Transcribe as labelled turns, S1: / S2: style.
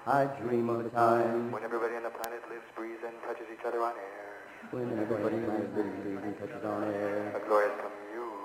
S1: I dream of a time
S2: when everybody on the planet lives, breathes, and touches each other on air.
S1: when everybody lives, breathes, and touches on air.